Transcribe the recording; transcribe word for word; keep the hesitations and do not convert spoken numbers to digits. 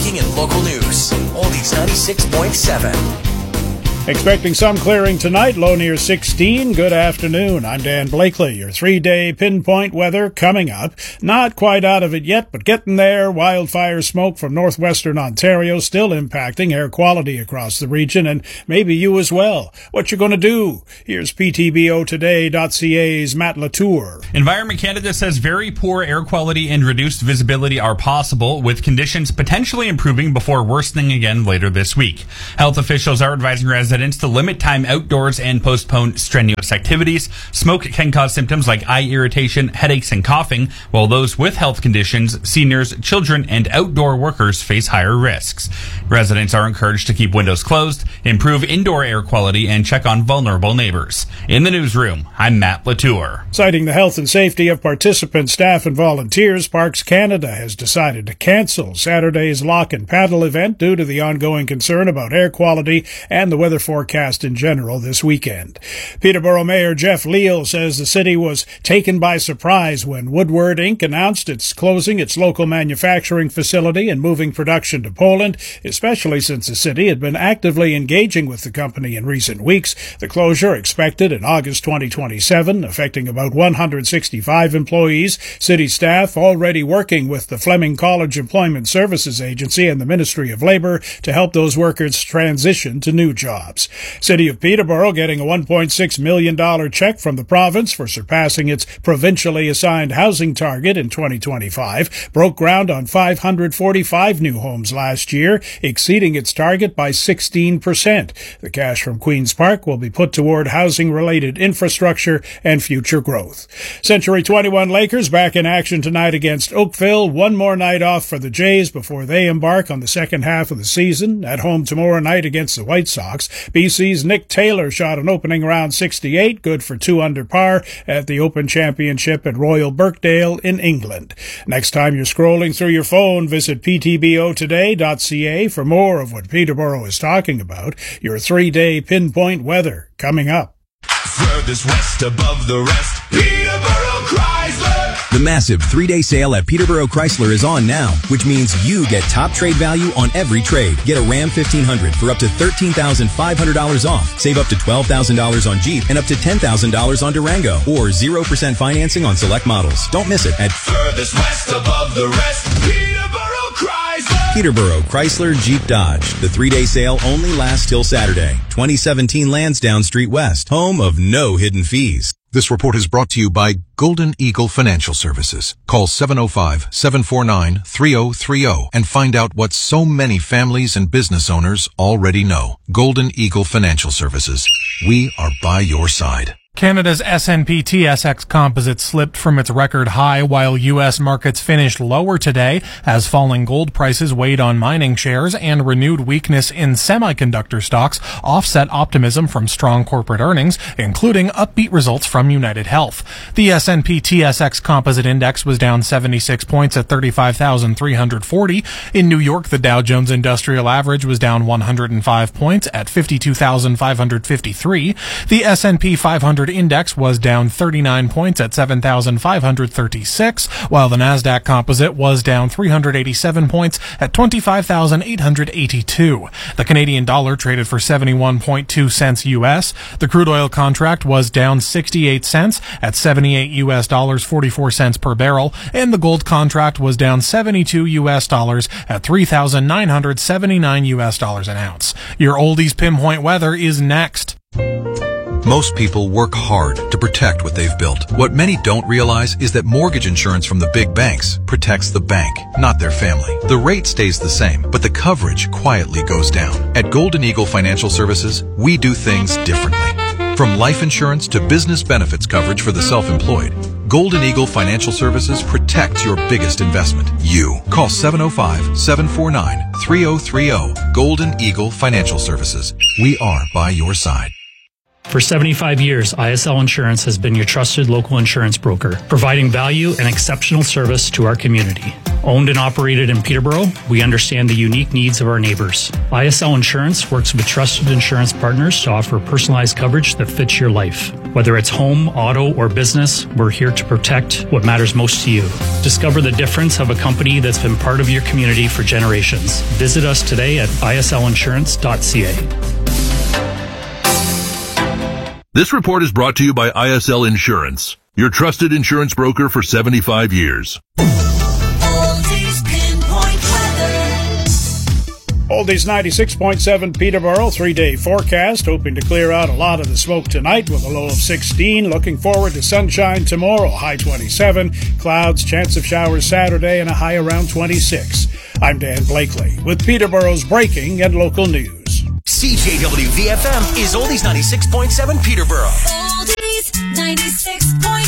breaking and local news. Oldies ninety-six point seven. Expecting some clearing tonight, low near sixteen. Good afternoon. I'm Dan Blakely. Your three-day pinpoint weather coming up. Not quite out of it yet, but getting there. Wildfire smoke from northwestern Ontario still impacting air quality across the region, and maybe you as well. What you going to do? Here's P T B O today dot C A's Matt Latour. Environment Canada says very poor air quality and reduced visibility are possible, with conditions potentially improving before worsening again later this week. Health officials are advising residents to limit time outdoors and postpone strenuous activities. Smoke can cause symptoms like eye irritation, headaches, and coughing, while those with health conditions, seniors, children, and outdoor workers face higher risks. Residents are encouraged to keep windows closed, improve indoor air quality, and check on vulnerable neighbors. In the newsroom, I'm Matt Latour. Citing the health and safety of participants, staff, and volunteers, Parks Canada has decided to cancel Saturday's Lock and Paddle event due to the ongoing concern about air quality and the weather forecast in general this weekend. Peterborough Mayor Jeff Leal says the city was taken by surprise when Woodward Incorporated announced it's closing its local manufacturing facility and moving production to Poland, especially since the city had been actively engaging with the company in recent weeks. The closure expected in August twenty twenty-seven, affecting about one hundred sixty-five employees. City staff already working with the Fleming College Employment Services Agency and the Ministry of Labour to help those workers transition to new jobs. City of Peterborough getting a one point six million dollars check from the province for surpassing its provincially assigned housing target in twenty twenty-five, broke ground on five hundred forty-five new homes last year, exceeding its target by sixteen percent. The cash from Queen's Park will be put toward housing-related infrastructure and future growth. Century twenty-one Lakers back in action tonight against Oakville. One more night off for the Jays before they embark on the second half of the season. At home tomorrow night against the White Sox. B C's Nick Taylor shot an opening round sixty-eight, good for two under par at the Open Championship at Royal Birkdale in England. Next time you're scrolling through your phone, visit P T B O today dot C A for more of what Peterborough is talking about. Your three-day pinpoint weather coming up. Furthest west above the rest, Peterborough Chrysler. The massive three-day sale at Peterborough Chrysler is on now, which means you get top trade value on every trade. Get a Ram fifteen hundred for up to thirteen thousand five hundred dollars off. Save up to twelve thousand dollars on Jeep and up to ten thousand dollars on Durango. Or zero percent financing on select models. Don't miss it at Furthest west above the rest, Peterborough Chrysler. Peterborough Chrysler Jeep Dodge. The three-day sale only lasts till Saturday. twenty seventeen Lansdowne Street West, home of no hidden fees. This report is brought to you by Golden Eagle Financial Services. Call seven oh five, seven four nine, three oh three oh and find out what so many families and business owners already know. Golden Eagle Financial Services. We are by your side. Canada's S and P T S X Composite slipped from its record high while U S markets finished lower today as falling gold prices weighed on mining shares and renewed weakness in semiconductor stocks offset optimism from strong corporate earnings, including upbeat results from United Health. The S and P T S X Composite Index was down seventy-six points at thirty-five thousand three hundred forty. In New York, the Dow Jones Industrial Average was down one hundred five points at fifty-two thousand five hundred fifty-three. The S and P five hundred Index was down thirty-nine points at seven thousand five hundred thirty-six, while the Nasdaq Composite was down three hundred eighty-seven points at twenty-five thousand eight hundred eighty-two. The Canadian dollar traded for seventy-one point two cents U S. The crude oil contract was down sixty-eight cents at seventy-eight U S dollars forty-four cents per barrel, and the gold contract was down seventy-two U S dollars at three thousand nine hundred seventy-nine U S dollars an ounce. Your oldies pinpoint weather is next. Most people work hard to protect what they've built. What many don't realize is that mortgage insurance from the big banks protects the bank, not their family. The rate stays the same, but the coverage quietly goes down. At Golden Eagle Financial Services, we do things differently. From life insurance to business benefits coverage for the self-employed, Golden Eagle Financial Services protects your biggest investment, you. Call seven oh five, seven four nine, three oh three oh. Golden Eagle Financial Services. We are by your side. For seventy-five years, I S L Insurance has been your trusted local insurance broker, providing value and exceptional service to our community. Owned and operated in Peterborough, we understand the unique needs of our neighbors. I S L Insurance works with trusted insurance partners to offer personalized coverage that fits your life. Whether it's home, auto, or business, we're here to protect what matters most to you. Discover the difference of a company that's been part of your community for generations. Visit us today at I S L insurance dot C A. This report is brought to you by I S L Insurance, your trusted insurance broker for seventy-five years. Oldies ninety-six point seven Peterborough, three-day forecast, hoping to clear out a lot of the smoke tonight with a low of sixteen. Looking forward to sunshine tomorrow, high twenty-seven. Clouds, chance of showers Saturday, and a high around twenty-six. I'm Dan Blakely with Peterborough's breaking and local news. C J W V F M is Oldies ninety-six point seven Peterborough. Oldies ninety-six point seven